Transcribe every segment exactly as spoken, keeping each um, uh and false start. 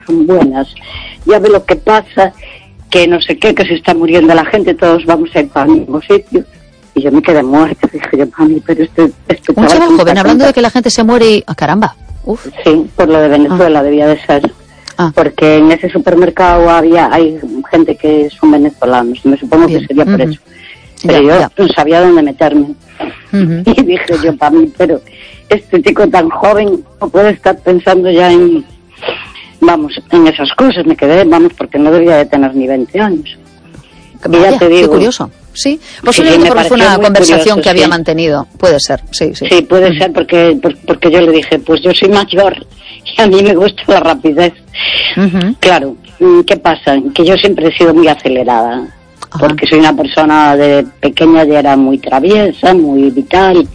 son buenas. Ya ve lo que pasa, que no sé qué, que se está muriendo la gente, todos vamos a ir para el mismo sitio. Y yo me quedé muerta, dije yo, mami, pero este... este un chaval joven, hablando de que la gente se muere y... ¡Ah, caramba! Uf. Sí, por lo de Venezuela ah. debía de ser. Ah. Porque en ese supermercado había hay gente que son venezolanos, me supongo Bien. que sería por uh-huh. eso. Pero ya, yo ya. no sabía dónde meterme. Uh-huh. Y dije yo, para mí, pero este chico tan joven no puede estar pensando ya en, vamos, en esas cosas. Me quedé, vamos, porque no debía de tener ni veinte años. Vaya, ya te digo, qué curioso. Sí, posiblemente sí, porque fue una conversación curioso, que había sí. mantenido. Puede ser, sí, sí. Sí, puede uh-huh. ser porque porque yo le dije, pues yo soy mayor y a mí me gusta la rapidez. Uh-huh. Claro, ¿qué pasa? Que yo siempre he sido muy acelerada. Ajá. Porque soy una persona de pequeña, ya era muy traviesa, muy vital.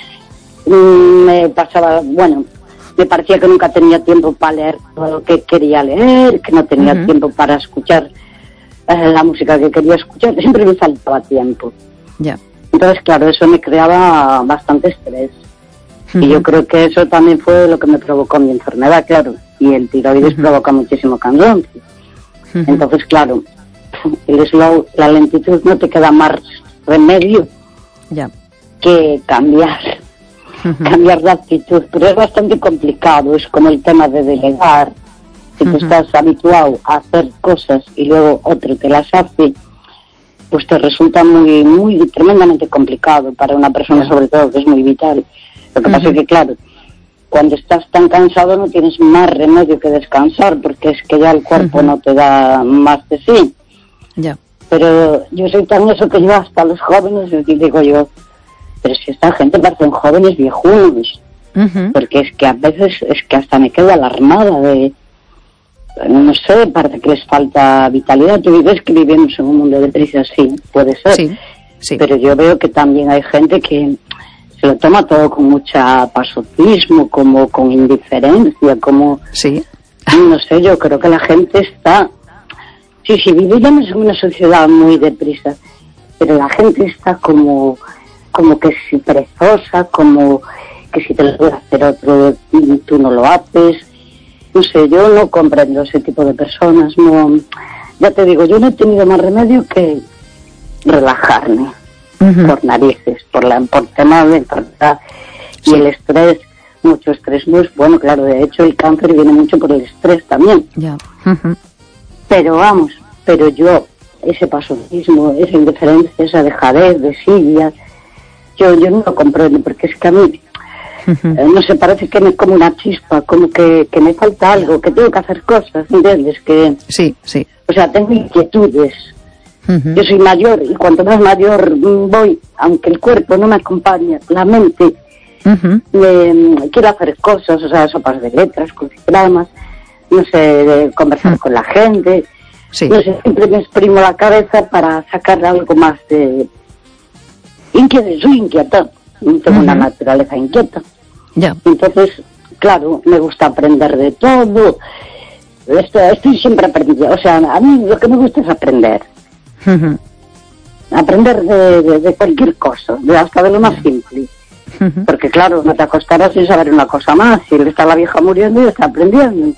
Me pasaba, bueno, me parecía que nunca tenía tiempo para leer todo lo que quería leer, que no tenía uh-huh. tiempo para escuchar eh, la música que quería escuchar, siempre me faltaba tiempo. Ya. Yeah. Entonces, claro, eso me creaba bastante estrés. Uh-huh. Y yo creo que eso también fue lo que me provocó mi enfermedad, claro. Y el tiroides uh-huh. provoca muchísimo cansancio. Uh-huh. Entonces, claro, el slow, la lentitud, no te queda más remedio yeah. que cambiar, uh-huh. cambiar de actitud, pero es bastante complicado, es como el tema de delegar. Si uh-huh. tú estás habituado a hacer cosas y luego otro te las hace, pues te resulta muy, muy tremendamente complicado para una persona, yeah. sobre todo que es muy vital. Lo que uh-huh. pasa es que, claro, cuando estás tan cansado no tienes más remedio que descansar, porque es que ya el cuerpo uh-huh. no te da más de sí. Ya. Pero yo soy tan eso que yo hasta los jóvenes, y digo yo, pero si esta gente parecen jóvenes viejunos, uh-huh. porque es que a veces es que hasta me quedo alarmada de, no sé, parece que les falta vitalidad. Tú ves que vivimos en un mundo de prisa, sí, puede ser, sí, sí. pero yo veo que también hay gente que se lo toma todo con mucha pasotismo, como con indiferencia, como, sí. no sé, yo creo que la gente está... Sí, sí, vivimos en una sociedad muy deprisa, pero la gente está como, como que si perezosa, como que si te lo puede hacer otro, tú no lo haces. No sé, yo no comprendo ese tipo de personas. No, ya te digo, yo no he tenido más remedio que relajarme uh-huh. por narices, por la por tema de enfermedad y sí. el estrés. Mucho estrés no es bueno, claro, de hecho el cáncer viene mucho por el estrés también. Ya. Uh-huh. Pero vamos, pero yo, ese pasotismo, esa indiferencia, esa dejadez de Silvia, yo yo no lo comprendo, porque es que a mí, uh-huh. eh, no sé, parece que me como una chispa, como que, que me falta algo, que tengo que hacer cosas, ¿entiendes? Que, sí, sí. O sea, tengo inquietudes. Uh-huh. Yo soy mayor y cuanto más mayor voy, aunque el cuerpo no me acompaña, la mente, uh-huh. me, quiero hacer cosas, o sea, sopas de letras, crucigramas, no sé, de conversar mm. con la gente, sí. no sé, siempre me exprimo la cabeza para sacar algo más de inquieta, soy inquieta, tengo uh-huh. una naturaleza inquieta. Ya. Entonces, claro, me gusta aprender de todo, esto, estoy siempre aprendiendo, o sea, a mí lo que me gusta es aprender, uh-huh. aprender de, de, de cualquier cosa, de hasta de lo más simple. Uh-huh. Porque claro, no te acostarás sin saber una cosa más, si está la vieja muriendo y está aprendiendo.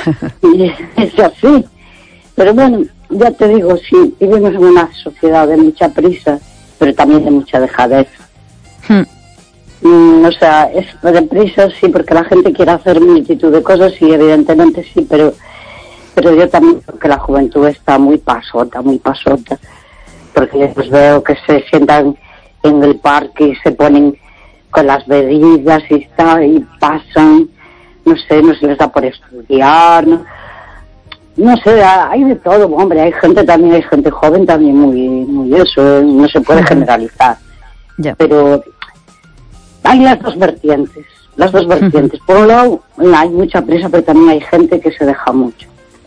Y es así. Pero bueno, ya te digo, sí, vivimos en una sociedad de mucha prisa, pero también de mucha dejadez. Hmm. Mm, o sea, es de prisa, sí, porque la gente quiere hacer multitud de cosas y evidentemente sí, pero pero yo también creo que la juventud está muy pasota, muy pasota, porque yo pues veo que se sientan en el parque y se ponen con las bebidas y está, y pasan, no sé, no se les da por estudiar, no, no sé, hay de todo, hombre, hay gente también, hay gente joven también muy, muy eso, no se puede generalizar, yeah. pero hay las dos vertientes, las dos vertientes, por un lado hay mucha prisa, pero también hay gente que se deja mucho.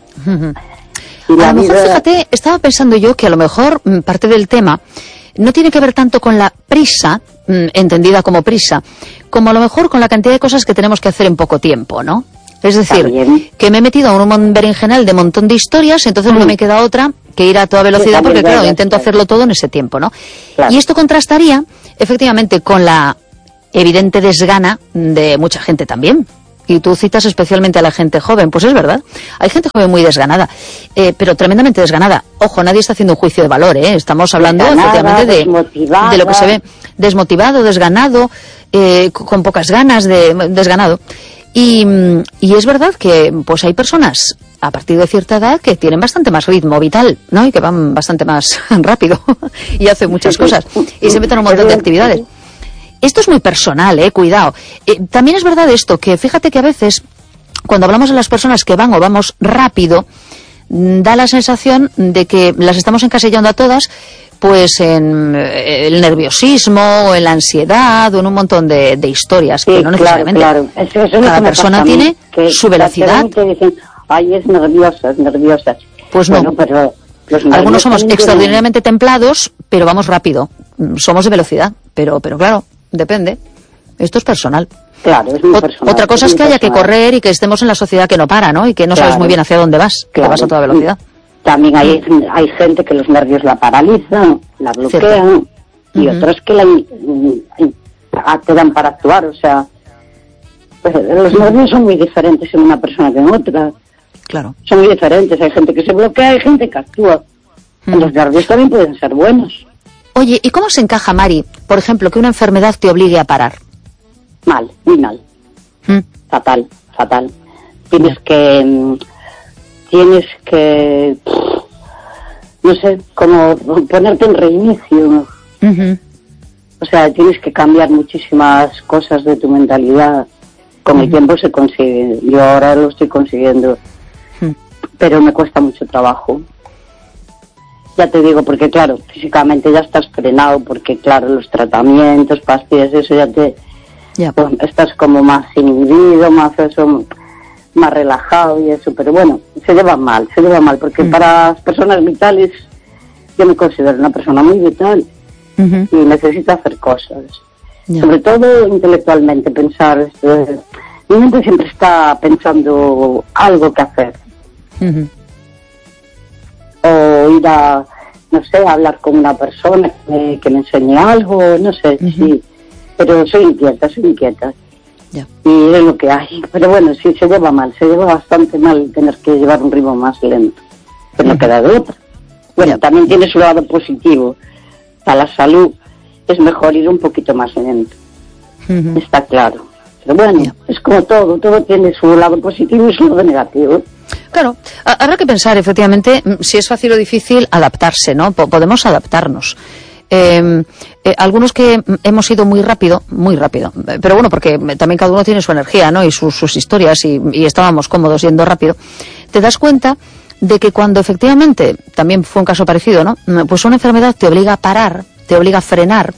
Y a lo mejor, vida... fíjate, estaba pensando yo que a lo mejor parte del tema no tiene que ver tanto con la prisa, entendida como prisa, como a lo mejor con la cantidad de cosas que tenemos que hacer en poco tiempo, ¿no? Es decir, también. Que me he metido a un berenjenal de montón de historias, entonces mm. no me queda otra que ir a toda velocidad, sí, porque claro, verdad, intento claro. hacerlo todo en ese tiempo, ¿no? Claro. Y esto contrastaría, efectivamente, con la evidente desgana de mucha gente también. Y tú citas especialmente a la gente joven. Pues es verdad. Hay gente joven muy desganada, eh, pero tremendamente desganada. Ojo, nadie está haciendo un juicio de valor, ¿eh? Estamos hablando desganada, efectivamente de, de lo que se ve. Desmotivado, desganado, eh, con pocas ganas, de desganado. Y, y es verdad que pues hay personas a partir de cierta edad que tienen bastante más ritmo vital, ¿no? Y que van bastante más rápido y hacen muchas cosas. Y se meten un montón de actividades. Esto es muy personal, eh, cuidado. Eh, también es verdad esto, que fíjate que a veces, cuando hablamos de las personas que van o vamos rápido, da la sensación de que las estamos encasillando a todas, pues en el nerviosismo, o en la ansiedad, o en un montón de, de historias, que sí, no necesariamente. Claro, claro. Eso, eso Cada persona tiene que su velocidad. Que dicen, ay, es nerviosa, es nerviosa. Pues no. Bueno, pero algunos somos extraordinariamente tienen... templados, pero vamos rápido. Somos de velocidad, pero, pero claro, depende. Esto es personal. Claro, es muy o, personal. Otra cosa es, es que haya personal. que correr y que estemos en la sociedad que no para, ¿no? Y que no claro. sabes muy bien hacia dónde vas, claro. que vas a toda velocidad. También hay, hay gente que los nervios la paralizan, la bloquean, y uh-huh. otros que la te dan para actuar. O sea, pues, los nervios son muy diferentes en una persona que en otra. Claro. Son muy diferentes. Hay gente que se bloquea, hay gente que actúa. Uh-huh. Los nervios también pueden ser buenos. Oye, ¿y cómo se encaja, Mari, por ejemplo, que una enfermedad te obligue a parar? Mal, muy mal. ¿Mm? Fatal, fatal. Tienes que... Tienes que... No sé, como ponerte en reinicio. Uh-huh. O sea, tienes que cambiar muchísimas cosas de tu mentalidad. Con uh-huh. el tiempo se consigue. Yo ahora lo estoy consiguiendo. Uh-huh. Pero me cuesta mucho trabajo. Ya te digo, porque claro, físicamente ya estás frenado, porque claro, los tratamientos, pastillas, eso ya te... Ya. Pues, estás como más inhibido, más eso, más relajado y eso, pero bueno, se lleva mal, se lleva mal, porque mm. para las personas vitales, yo me considero una persona muy vital uh-huh. y necesito hacer cosas. Ya. Sobre todo intelectualmente, pensar, eh, mi mente siempre está pensando algo que hacer. Uh-huh. O ir a, no sé, a hablar con una persona que me, que me enseñe algo, no sé, uh-huh. sí. Pero soy inquieta, soy inquieta. Yeah. Y es lo que hay. Pero bueno, sí, se lleva mal, se lleva bastante mal tener que llevar un ritmo más lento. Pero uh-huh. no queda de otra. Bueno, yeah. también tiene su lado positivo. Para la salud es mejor ir un poquito más lento. Uh-huh. Está claro. Pero bueno, yeah. es como todo, todo tiene su lado positivo y su lado negativo. Claro, habrá que pensar, efectivamente, si es fácil o difícil adaptarse, ¿no? Podemos adaptarnos. Eh, eh, algunos que hemos ido muy rápido, muy rápido, pero bueno, porque también cada uno tiene su energía, ¿no? Y sus, sus historias y, y estábamos cómodos yendo rápido. Te das cuenta de que cuando efectivamente, también fue un caso parecido, ¿no? Pues una enfermedad te obliga a parar, te obliga a frenar,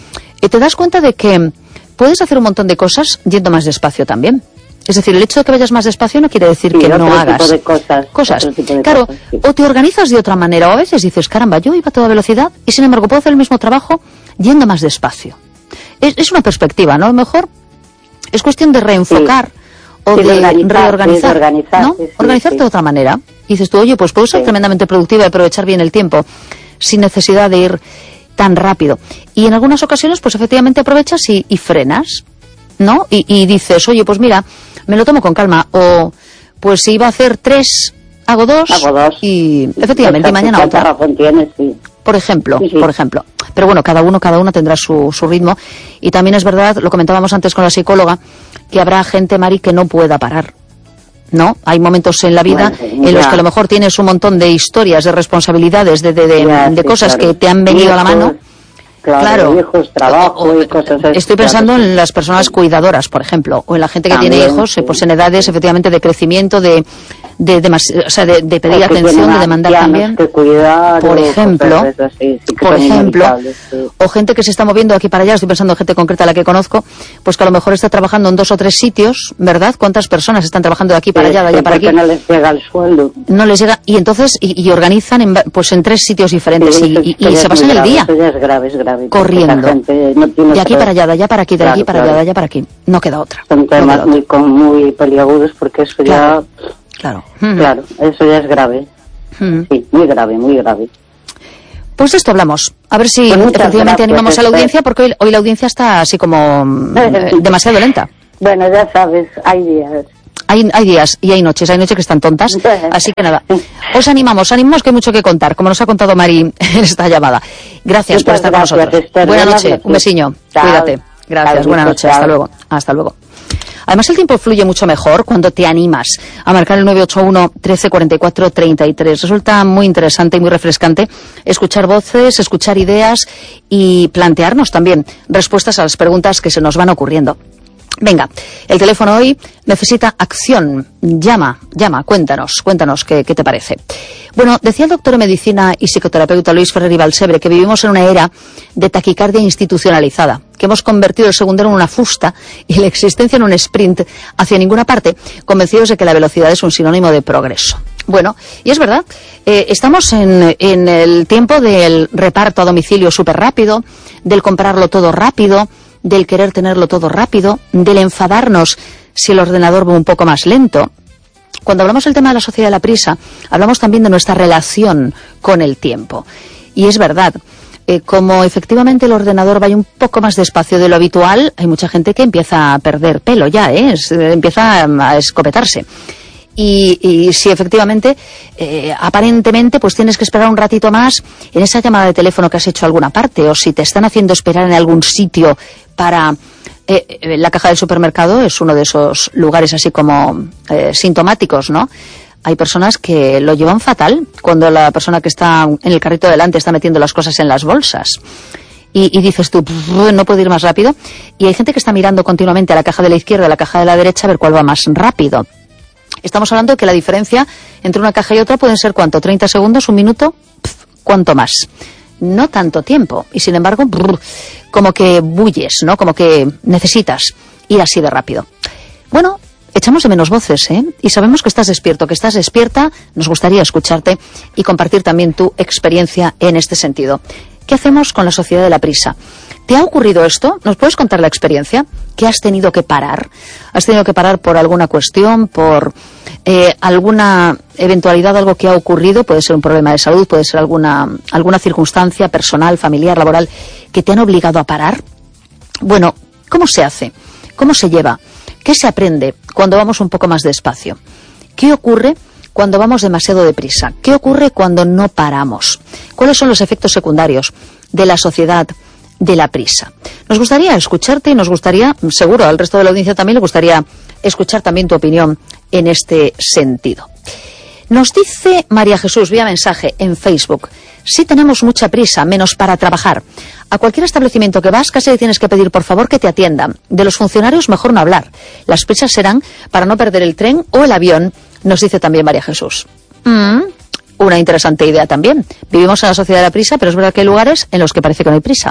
y te das cuenta de que puedes hacer un montón de cosas yendo más despacio también. Es decir, el hecho de que vayas más despacio no quiere decir sí, que no hagas tipo de cosas. cosas. De claro, cosas, sí. O te organizas de otra manera, o a veces dices, caramba, yo iba a toda velocidad y sin embargo puedo hacer el mismo trabajo yendo más despacio. Es, es una perspectiva, ¿no? A lo mejor es cuestión de reenfocar sí. o sí, de, de organizar, reorganizar, sí, de organizar, ¿no? Sí, sí, Organizarte sí. de otra manera. Y dices tú, oye, pues puedo ser sí. tremendamente productiva y aprovechar bien el tiempo sin necesidad de ir tan rápido. Y en algunas ocasiones, pues efectivamente aprovechas y, y frenas, ¿no? Y, y dices, oye, pues mira, me lo tomo con calma, o pues si iba a hacer tres, hago dos, hago dos. y efectivamente, y mañana otra. Razón tienes, sí. Por ejemplo, sí, sí. por ejemplo. Pero bueno, cada uno, cada uno tendrá su, su ritmo, y también es verdad, lo comentábamos antes con la psicóloga, que habrá gente, Mari, que no pueda parar, ¿no? Hay momentos en la vida bueno, en los que a lo mejor tienes un montón de historias, de responsabilidades, de, de, de, ya, de sí, cosas claro. que te han venido hijos, a la mano. Claro, claro. hijos, trabajo o, y cosas así. Estoy pensando claro. en las personas cuidadoras, por ejemplo, o en la gente que También, tiene hijos, sí. pues en edades efectivamente de crecimiento, de de, de, o sea, de, de pedir atención, de demandar también. Que cuidar, por ejemplo, así, sí por ejemplo, sí. o gente que se está moviendo aquí para allá, estoy pensando en gente concreta a la que conozco, pues que a lo mejor está trabajando en dos o tres sitios, ¿verdad? ¿Cuántas personas están trabajando de aquí para allá, de allá para aquí? No les llega el sueldo. No les llega, y entonces, y, y organizan en, pues en tres sitios diferentes, sí, y, y, y se pasan el grave, día. Eso ya es grave, es grave. Corriendo. No de aquí para allá, de allá para aquí, de claro, aquí para claro. allá, de allá para aquí. No queda otra. Son temas no muy, con, muy peliagudos porque eso claro. ya... Claro. Claro, eso ya es grave. Mm. Sí, muy grave, muy grave. Pues de esto hablamos. A ver si pues efectivamente animamos a la audiencia, porque hoy, hoy la audiencia está así como eh, demasiado lenta. Bueno, ya sabes, hay días. Hay, hay días y hay noches, hay noches que están tontas, así que nada, os animamos, animamos que hay mucho que contar, como nos ha contado Mari en esta llamada. Gracias Muchas por estar gracias, con nosotros. Esther, Buena noche, noches. Un besiño, chao. Cuídate. Gracias, chao, buena noche, chao. Hasta luego, hasta luego. Además, el tiempo fluye mucho mejor cuando te animas a marcar el nueve ocho uno, trece cuarenta y cuatro, treinta y tres. Resulta muy interesante y muy refrescante escuchar voces, escuchar ideas y plantearnos también respuestas a las preguntas que se nos van ocurriendo. Venga, el teléfono hoy necesita acción. Llama, llama, cuéntanos, cuéntanos qué, qué te parece. Bueno, decía el doctor en medicina y psicoterapeuta Luis Ferrer y Balsebre que vivimos en una era de taquicardia institucionalizada, que hemos convertido el segundero en una fusta y la existencia en un sprint hacia ninguna parte, convencidos de que la velocidad es un sinónimo de progreso. Bueno, y es verdad, eh, estamos en, en el tiempo del reparto a domicilio súper rápido, del comprarlo todo rápido, del querer tenerlo todo rápido, del enfadarnos si el ordenador va un poco más lento. Cuando hablamos del tema de la sociedad de la prisa, hablamos también de nuestra relación con el tiempo. Y es verdad, eh, como efectivamente el ordenador vaya un poco más despacio de lo habitual, hay mucha gente que empieza a perder pelo ya, ¿eh? Es, empieza a escopetarse. Y, y si efectivamente, eh, aparentemente, pues tienes que esperar un ratito más en esa llamada de teléfono que has hecho a alguna parte, o si te están haciendo esperar en algún sitio para... Eh, la caja del supermercado es uno de esos lugares así como eh, sintomáticos, ¿no? Hay personas que lo llevan fatal cuando la persona que está en el carrito de delante está metiendo las cosas en las bolsas. Y, y dices tú, no puedo ir más rápido. Y hay gente que está mirando continuamente a la caja de la izquierda y a la caja de la derecha a ver cuál va más rápido. Estamos hablando de que la diferencia entre una caja y otra pueden ser, ¿cuánto? ¿treinta segundos? ¿Un minuto? Pff, ¿cuánto más? No tanto tiempo. Y sin embargo, brr, como que bulles, ¿no? Como que necesitas ir así de rápido. Bueno, echamos de menos voces, ¿eh? Y sabemos que estás despierto, que estás despierta. Nos gustaría escucharte y compartir también tu experiencia en este sentido. ¿Qué hacemos con la sociedad de la prisa? ¿Te ha ocurrido esto? ¿Nos puedes contar la experiencia? ¿Qué has tenido que parar? ¿Has tenido que parar por alguna cuestión, por eh, alguna eventualidad, algo que ha ocurrido? Puede ser un problema de salud, puede ser alguna, alguna circunstancia personal, familiar, laboral, que te han obligado a parar. Bueno, ¿cómo se hace? ¿Cómo se lleva? ¿Qué se aprende cuando vamos un poco más despacio? ¿Qué ocurre cuando vamos demasiado deprisa? ¿Qué ocurre cuando no paramos? ¿Cuáles son los efectos secundarios de la sociedad de la prisa? Nos gustaría escucharte y nos gustaría, seguro al resto de la audiencia también le gustaría escuchar también tu opinión en este sentido. Nos dice María Jesús vía mensaje en Facebook: sí tenemos mucha prisa, menos para trabajar. A cualquier establecimiento que vas casi le tienes que pedir por favor que te atiendan. De los funcionarios mejor no hablar. Las prisas serán para no perder el tren o el avión, nos dice también María Jesús. Mm, una interesante idea también. Vivimos en la sociedad de la prisa, pero es verdad que hay lugares en los que parece que no hay prisa,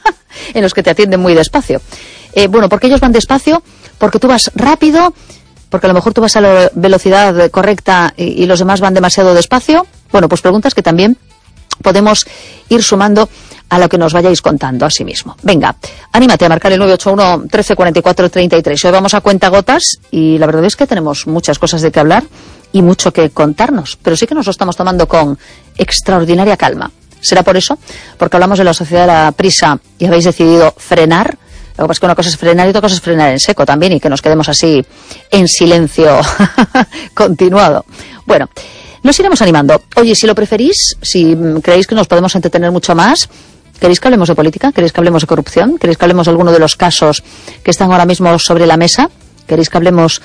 en los que te atienden muy despacio. Eh, bueno, ¿por qué ellos van despacio? Porque tú vas rápido, porque a lo mejor tú vas a la velocidad correcta y, y los demás van demasiado despacio. Bueno, pues preguntas que también podemos ir sumando a lo que nos vayáis contando a sí mismo. Venga, anímate a marcar el nueve ocho uno, trece cuarenta y cuatro, treinta y tres. Hoy vamos a cuentagotas y la verdad es que tenemos muchas cosas de que hablar y mucho que contarnos, pero sí que nos lo estamos tomando con extraordinaria calma. ¿Será por eso? Porque hablamos de la sociedad de la prisa y habéis decidido frenar. Lo que pasa es que una cosa es frenar y otra cosa es frenar en seco también y que nos quedemos así en silencio continuado. Bueno, nos iremos animando. Oye, si lo preferís, si creéis que nos podemos entretener mucho más, ¿queréis que hablemos de política? ¿Queréis que hablemos de corrupción? ¿Queréis que hablemos de alguno de los casos que están ahora mismo sobre la mesa? ¿Queréis que hablemos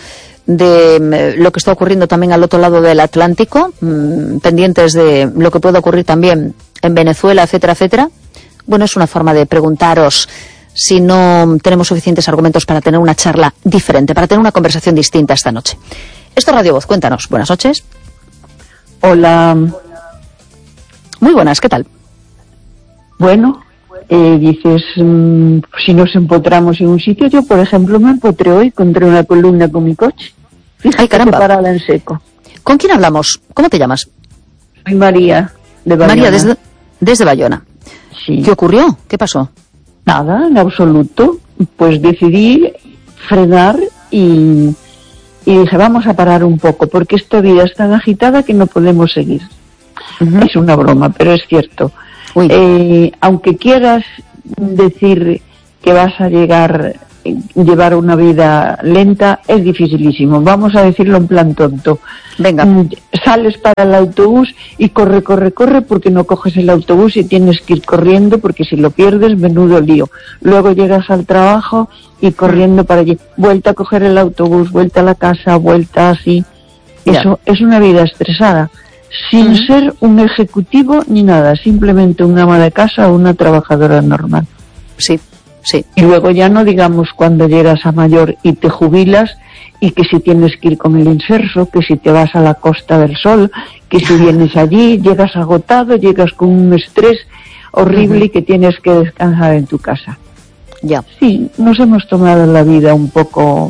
de lo que está ocurriendo también al otro lado del Atlántico? Mmm, pendientes de lo que puede ocurrir también en Venezuela, etcétera, etcétera. Bueno, es una forma de preguntaros si no tenemos suficientes argumentos para tener una charla diferente, para tener una conversación distinta esta noche. Esto es Radio Voz, cuéntanos. Buenas noches. Hola. Muy buenas, ¿qué tal? Bueno, eh, dices, mmm, si nos empotramos en un sitio, yo por ejemplo me empotré hoy contra una columna con mi coche. Fíjate. Ay, caramba. Parada en seco. ¿Con quién hablamos? ¿Cómo te llamas? Soy María, de Bayona. María, desde, desde Bayona. Sí. ¿Qué ocurrió? ¿Qué pasó? Nada, en absoluto. Pues decidí frenar y, y dije, vamos a parar un poco, porque esta vida es tan agitada que no podemos seguir. Uh-huh. Es una broma, pero es cierto. Eh, aunque quieras decir que vas a llegar llevar una vida lenta es dificilísimo. Vamos a decirlo en plan tonto. Venga. Sales para el autobús y corre, corre, corre porque no coges el autobús y tienes que ir corriendo porque si lo pierdes, menudo lío. Luego llegas al trabajo y corriendo para allí. Vuelta a coger el autobús, vuelta a la casa, vuelta así. Ya. Eso es una vida estresada. Sin uh-huh. ser un ejecutivo ni nada, simplemente un ama de casa o una trabajadora normal. Sí, sí. Y luego ya no digamos cuando llegas a mayor y te jubilas y que si tienes que ir con el inserso, que si te vas a la Costa del Sol, que si vienes allí, llegas agotado, llegas con un estrés horrible uh-huh. y que tienes que descansar en tu casa. Ya. Sí, nos hemos tomado la vida un poco...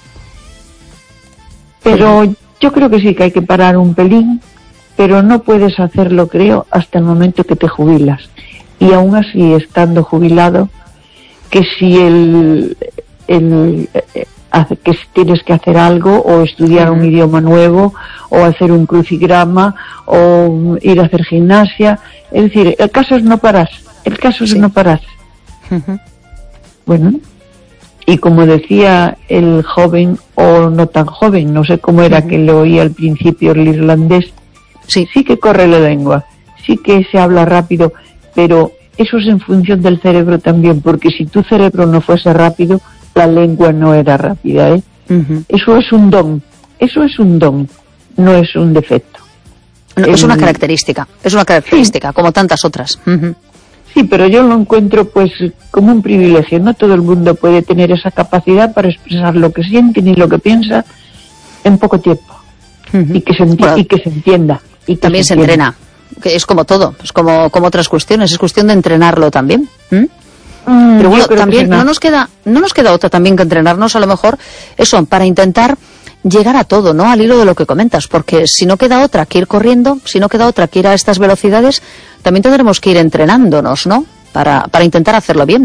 Pero uh-huh. yo creo que sí que hay que parar un pelín, pero no puedes hacerlo, creo, hasta el momento que te jubilas. Y aún así, estando jubilado, que si el, el eh, que si tienes que hacer algo, o estudiar uh-huh. un idioma nuevo, o hacer un crucigrama, o ir a hacer gimnasia, es decir, el caso es no parar, el caso sí. es no parar. Uh-huh. Bueno, y como decía el joven, o no tan joven, no sé cómo era uh-huh. que lo oía al principio el irlandés, sí, sí que corre la lengua, sí que se habla rápido, pero eso es en función del cerebro también, porque si tu cerebro no fuese rápido, la lengua no era rápida, ¿eh? Uh-huh. Eso es un don, eso es un don, no es un defecto. No, el... Es una característica, es una característica, sí. como tantas otras. Uh-huh. Sí, pero yo lo encuentro pues como un privilegio, no todo el mundo puede tener esa capacidad para expresar lo que siente ni lo que piensa en poco tiempo, uh-huh. y, que se enti- bueno, y que se entienda. Y también se, se entrena, que es como todo, es como, como otras cuestiones, es cuestión de entrenarlo también. ¿Mm? Mm, Pero bueno, también no. no nos queda no nos queda otra también que entrenarnos a lo mejor eso, para intentar llegar a todo, ¿no? Al hilo de lo que comentas, porque si no queda otra que ir corriendo, si no queda otra que ir a estas velocidades, también tendremos que ir entrenándonos, ¿no? Para, para intentar hacerlo bien.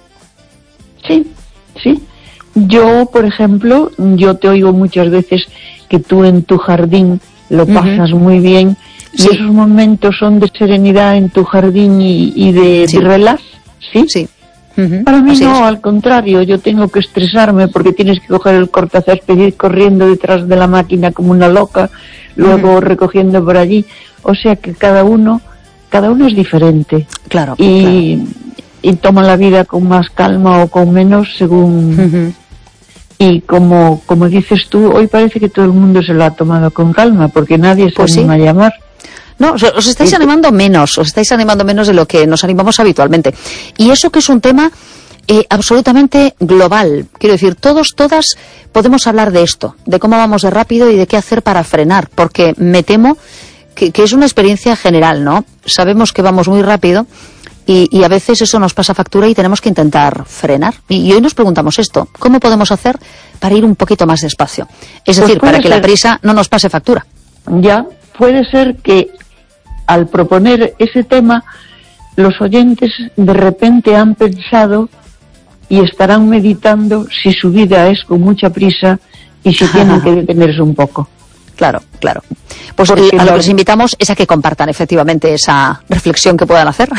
Sí, sí. Yo, por ejemplo, yo te oigo muchas veces que tú en tu jardín lo pasas uh-huh. muy bien, sí. y esos momentos son de serenidad en tu jardín y, y de, sí. de relax, ¿sí? Sí. Uh-huh. Para mí Así no, es. Al contrario, yo tengo que estresarme porque tienes que coger el cortacésped y ir corriendo detrás de la máquina como una loca, luego uh-huh. recogiendo por allí, o sea que cada uno, cada uno es diferente. Claro. Y, claro. y toma la vida con más calma o con menos según... Uh-huh. Y como como dices tú, hoy parece que todo el mundo se lo ha tomado con calma, porque nadie se pues anima sí. a llamar. No, os estáis sí. animando menos, os estáis animando menos de lo que nos animamos habitualmente. Y eso que es un tema eh, absolutamente global. Quiero decir, todos, todas podemos hablar de esto, de cómo vamos de rápido y de qué hacer para frenar, porque me temo que, que es una experiencia general, ¿no? Sabemos que vamos muy rápido. Y, y a veces eso nos pasa factura y tenemos que intentar frenar. Y, y hoy nos preguntamos esto, ¿cómo podemos hacer para ir un poquito más despacio? Es decir, pues para que ser, la prisa no nos pase factura. Ya, puede ser que al proponer ese tema, los oyentes de repente han pensado y estarán meditando si su vida es con mucha prisa y si tienen que detenerse un poco. Claro, claro. Pues Porque a lo que les invitamos es a que compartan efectivamente esa reflexión que puedan hacer.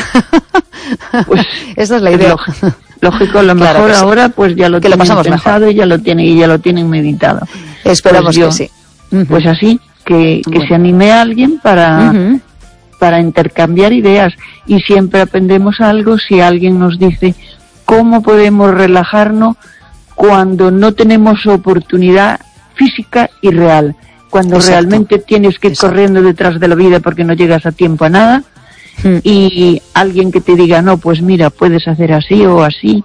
Pues esa es la idea. Lógico, lógico lo mejor claro ahora sí. pues ya lo que tienen lo pensado mejor. y ya lo tienen y ya lo tienen meditado. Esperamos pues yo, que sí. Uh-huh. Pues así, que, que bueno. se anime a alguien para, uh-huh. para intercambiar ideas y siempre aprendemos algo si alguien nos dice cómo podemos relajarnos cuando no tenemos oportunidad física y real. Cuando Exacto. realmente tienes que ir Exacto. corriendo detrás de la vida porque no llegas a tiempo a nada, mm. y alguien que te diga, no, pues mira, puedes hacer así o así,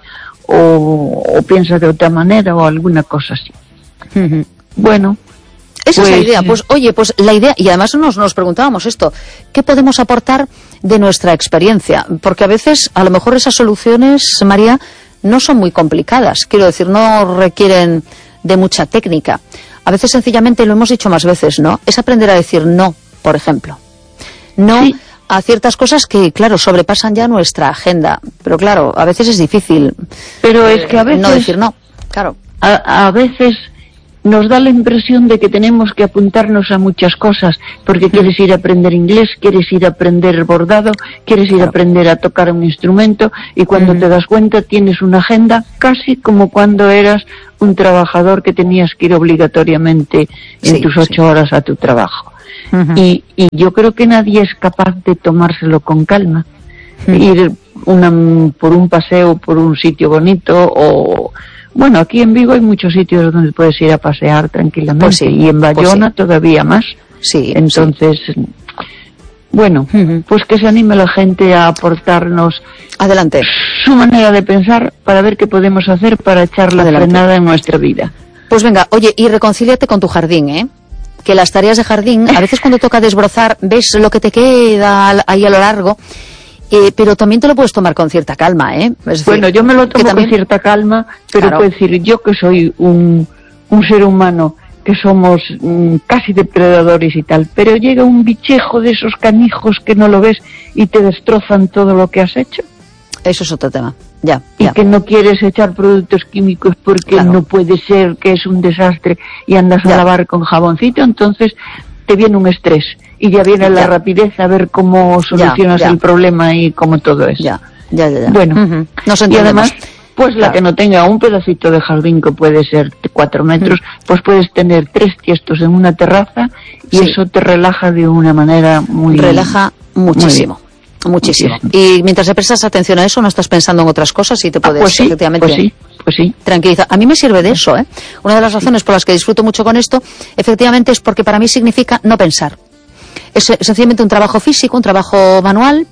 o, o piensa de otra manera o alguna cosa así. Mm-hmm. Bueno. Esa pues, es la idea. Pues oye, pues la idea, y además nos, nos preguntábamos esto, ¿qué podemos aportar de nuestra experiencia? Porque a veces, a lo mejor esas soluciones, María, no son muy complicadas. Quiero decir, no requieren de mucha técnica. A veces sencillamente, lo hemos dicho más veces, ¿no? Es aprender a decir no, por ejemplo. No sí. a ciertas cosas que, claro, sobrepasan ya nuestra agenda. Pero claro, a veces es difícil. Pero es que a veces... No decir no, claro. A, a veces nos da la impresión de que tenemos que apuntarnos a muchas cosas, porque quieres ir a aprender inglés, quieres ir a aprender bordado, quieres ir a aprender a tocar un instrumento, y cuando mm. te das cuenta tienes una agenda casi como cuando eras un trabajador que tenías que ir obligatoriamente en sí, tus ocho sí. horas a tu trabajo. Uh-huh. y, y yo creo que nadie es capaz de tomárselo con calma. Uh-huh. Ir una, por un paseo, por un sitio bonito, o... Bueno, aquí en Vigo hay muchos sitios donde puedes ir a pasear tranquilamente, pues sí, y en Bayona pues sí. todavía más. Sí. Entonces, sí. bueno, uh-huh. pues que se anime la gente a aportarnos adelante su manera de pensar para ver qué podemos hacer para echar la adelante. frenada en nuestra vida. Pues venga, oye, y reconcíliate con tu jardín, ¿eh? Que las tareas de jardín, a veces cuando toca desbrozar, ves lo que te queda ahí a lo largo. Eh, pero también te lo puedes tomar con cierta calma, ¿eh? Es decir, bueno, yo me lo tomo también... con cierta calma, pero claro. puedo decir, yo que soy un, un ser humano, que somos mm, casi depredadores y tal, pero llega un bichejo de esos canijos que no lo ves y te destrozan todo lo que has hecho. Eso es otro tema, ya. Y ya. que no quieres echar productos químicos porque claro. no puede ser, que es un desastre, y andas ya. a lavar con jaboncito, entonces te viene un estrés. Y ya viene la ya. rapidez a ver cómo solucionas ya, ya. el problema y cómo todo es. Ya, ya, ya. ya. Bueno, uh-huh. Nos y además, pues la claro. que no tenga un pedacito de jardín que puede ser cuatro metros, uh-huh. pues puedes tener tres tiestos en una terraza y sí. eso te relaja de una manera muy... Relaja muchísimo. Muy muchísimo. muchísimo. Y mientras le prestas atención a eso, no estás pensando en otras cosas y te puedes, ah, pues sí, efectivamente... Pues sí. Pues sí. Tranquiliza. A mí me sirve de eso, ¿eh? Una de las razones por las que disfruto mucho con esto, efectivamente, es porque para mí significa no pensar. Es sencillamente un trabajo físico, un trabajo manual,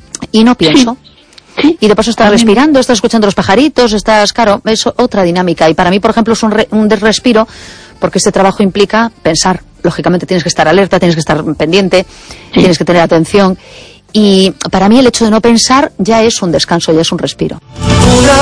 y no pienso. Sí. Sí. Y de paso estás respirando, estás escuchando los pajaritos, estás, claro, es otra dinámica. Y para mí, por ejemplo, es un, re, un respiro, porque este trabajo implica pensar. Lógicamente tienes que estar alerta, tienes que estar pendiente, sí. tienes que tener atención. Y para mí el hecho de no pensar ya es un descanso, ya es un respiro.